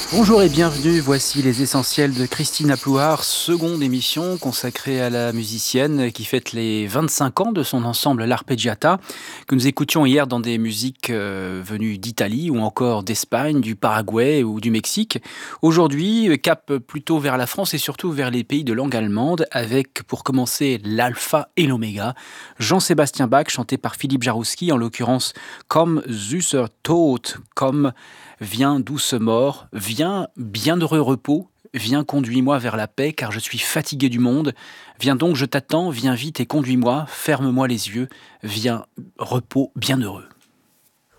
Bonjour et bienvenue, voici les essentiels de Christine Aplouard, seconde émission consacrée à la musicienne qui fête les 25 ans de son ensemble L'Arpeggiata, que nous écoutions hier dans des musiques venues d'Italie ou encore d'Espagne, du Paraguay ou du Mexique. Aujourd'hui, cap plutôt vers la France et surtout vers les pays de langue allemande avec, pour commencer, l'alpha et l'oméga, Jean-Sébastien Bach chanté par Philippe Jarouski, en l'occurrence Komm süßer Tod, comme Viens douce mort, viens bienheureux repos, viens conduis-moi vers la paix car je suis fatigué du monde. Viens donc, je t'attends, viens vite et conduis-moi, ferme-moi les yeux, viens repos bienheureux.